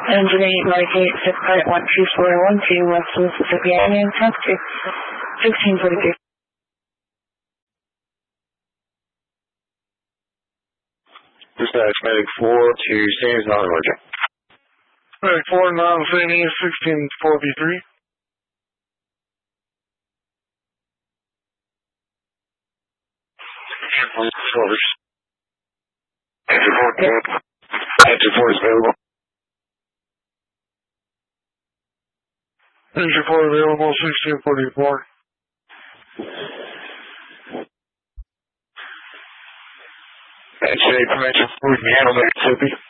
Engine 8, Medicaid, Zip Credit 12412, West Mississippi Avenue, Task 1642. Dispatch, Medic 4 to Sandy's non-emergent. Medic 4, non-Sandy, 164B3. Orders. Engine 4 is available. Engine 4 available, 1644. Engine 8 from Engine 4 to Mississippi.